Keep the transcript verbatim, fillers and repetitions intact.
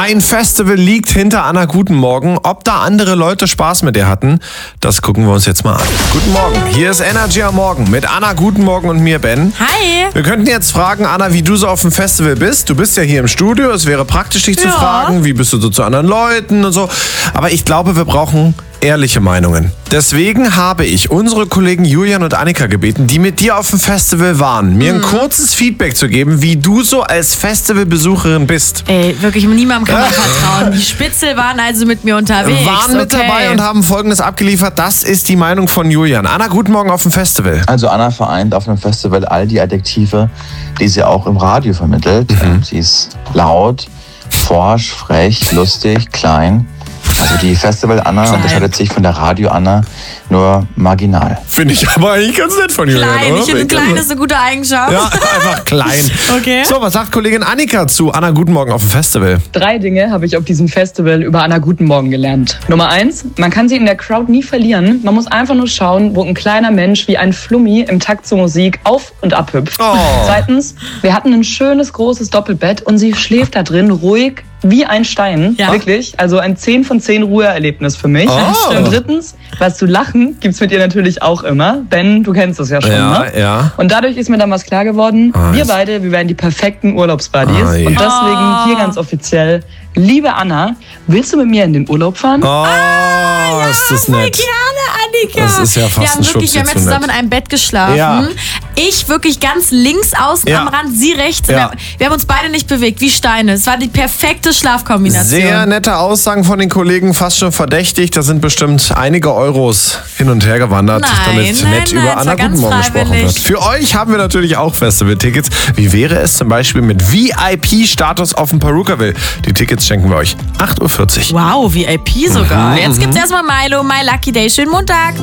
Ein Festival liegt hinter Anna Guten Morgen. Ob da andere Leute Spaß mit ihr hatten, das gucken wir uns jetzt mal an. Guten Morgen, hier ist Energy am Morgen mit Anna Guten Morgen und mir, Ben. Hi. Wir könnten jetzt fragen, Anna, wie du so auf dem Festival bist. Du bist ja hier im Studio, es wäre praktisch, dich zu Ja. fragen, wie bist du so zu anderen Leuten und so. Aber ich glaube, wir brauchen ehrliche Meinungen. Deswegen habe ich unsere Kollegen Julian und Annika gebeten, die mit dir auf dem Festival waren, mir ein kurzes Feedback zu geben, wie du so als Festivalbesucherin bist. Ey, wirklich, niemandem kann man vertrauen. Die Spitzel waren also mit mir unterwegs. Waren mit okay. dabei und haben Folgendes abgeliefert. Das ist die Meinung von Julian. Anna, guten Morgen auf dem Festival. Also Anna vereint auf einem Festival all die Adjektive, die sie auch im Radio vermittelt. Mhm. Sie ist laut, forsch, frech, lustig, klein. Also die Festival-Anna Klein. unterscheidet sich von der Radio-Anna nur marginal. Finde ich aber eigentlich ganz nett von Julian, Klein, oder? ich finde, klein ist eine gute Eigenschaft. Ja, einfach klein. Okay. So, was sagt Kollegin Annika zu Anna Guten Morgen auf dem Festival? Drei Dinge habe ich auf diesem Festival über Anna Guten Morgen gelernt. Nummer eins, man kann sie in der Crowd nie verlieren. Man muss einfach nur schauen, wo ein kleiner Mensch wie ein Flummi im Takt zur Musik auf- und abhüpft. Oh. Zweitens, wir hatten ein schönes, großes Doppelbett und sie schläft da drin ruhig wie ein Stein. Ja. Wirklich. Also ein zehn von zehn Ruheerlebnis für mich. Oh. Und drittens, was zu lachen gibt's mit ihr natürlich auch immer. Ben, du kennst das ja schon, Ja, ne? ja. Und dadurch ist mir dann was klar geworden. Ah, wir jetzt- beide, wir wären die perfekten Urlaubsbuddies. Ah, je. Und deswegen hier ganz offiziell, liebe Anna, willst du mit mir in den Urlaub fahren? Oh, ist das Voll nett. gerne, Annika. Das ist ja fast wir haben ein wirklich, wir haben Schubse jetzt zu zusammen nett. in einem Bett geschlafen. Ja. Ich wirklich ganz links außen Ja. am Rand, sie rechts. Ja. Wir, haben, wir haben uns beide nicht bewegt, wie Steine. Es war die perfekte Schlafkombination. Sehr nette Aussagen von den Kollegen, fast schon verdächtig. Da sind bestimmt einige Euros hin und her gewandert, Nein, damit nein, nett nein, über es Anna war Guten ganz Morgen gesprochen freiwillig. wird. Für euch haben wir natürlich auch Festival-Tickets. Wie wäre es zum Beispiel mit V I P-Status auf dem Perukaville? Die Tickets schenken wir euch. acht Uhr vierzig. Wow, V I P sogar. Mhm, Jetzt gibt's erstmal Milo, My Lucky Day. Schönen Montag.